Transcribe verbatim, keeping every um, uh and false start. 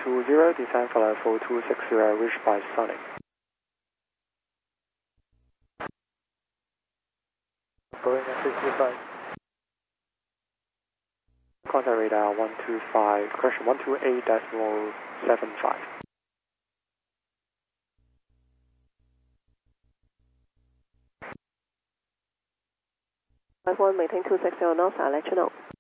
two zero, descend for four two six zero, reached by Sonic. Going at sixty-five. Contact radar one two five, correction one two eight decimal seven five. five one, maintain two six zero knots, I'll let you know.